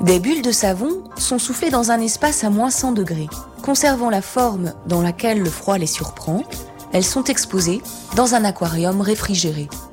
Des bulles de savon sont soufflées dans un espace à moins 100 degrés. Conservant la forme dans laquelle le froid les surprend, elles sont exposées dans un aquarium réfrigéré.